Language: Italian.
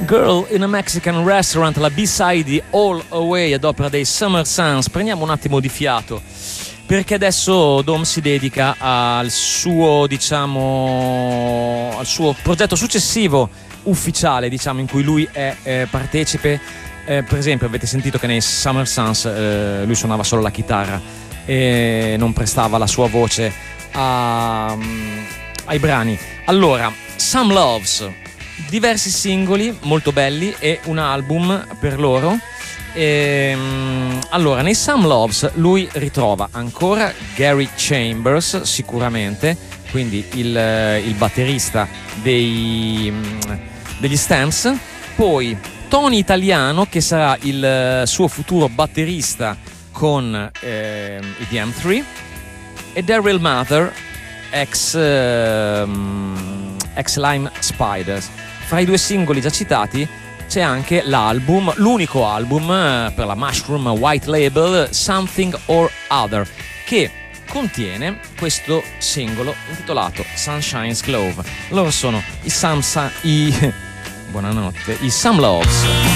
Girl in a Mexican Restaurant, la B-side di All Away ad opera dei Summer Sons. Prendiamo un attimo di fiato, perché adesso Dom si dedica al suo, diciamo, al suo progetto successivo ufficiale, diciamo, in cui lui è partecipe. Per esempio, avete sentito che nei Summer Sons lui suonava solo la chitarra e non prestava la sua voce ai brani. Allora, Some Loves, diversi singoli molto belli e un album per loro. Allora, nei Some Loves lui ritrova ancora Gary Chambers, sicuramente, quindi il batterista degli Stamps, poi Tony Italiano, che sarà il suo futuro batterista con i DM3, e Daryl Mather, ex Lime Spiders. Fra i due singoli già citati c'è anche l'album, l'unico album per la Mushroom White Label, Something or Other, che contiene questo singolo intitolato Sunshine's Glove. Loro sono buonanotte, i Some Loves.